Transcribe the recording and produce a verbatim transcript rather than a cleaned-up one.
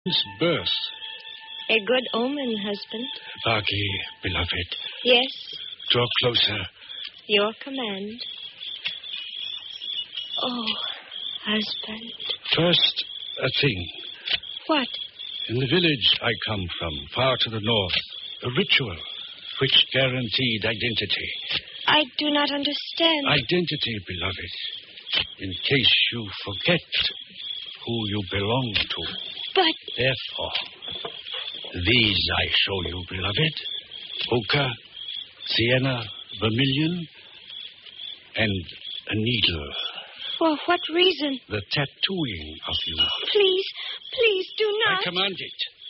birth. A good omen, husband. Vagi, beloved. Yes? Draw closer. Your command. Oh, husband. First, a thing. What? In the village I come from, far to the north, a ritual which guaranteed identity. I do not understand. Identity, beloved. In case you forget who you belong to. But... Therefore, these I show you, beloved. Ochre, sienna, vermilion, and a needle. For what reason? The tattooing of you. Please, please do not. I command it.